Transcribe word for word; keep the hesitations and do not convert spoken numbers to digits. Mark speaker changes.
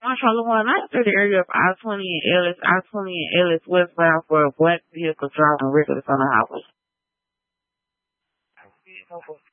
Speaker 1: Marshall one, I through the area of I twenty and Ellis, I twenty and Ellis westbound for a black vehicle driving reckless on the highway.